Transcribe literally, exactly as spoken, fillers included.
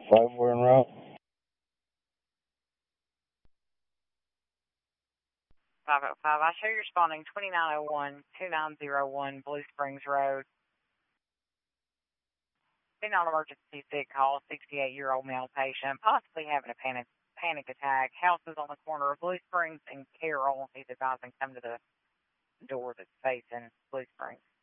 five, we're en route. five oh five. I show you responding twenty-nine oh one, twenty-nine oh one Blue Springs Road. Been on emergency sick call, sixty-eight-year-old male patient, possibly having a panic panic attack. House is on the corner of Blue Springs and Carroll. He's advising come to the door that's facing Blue Springs.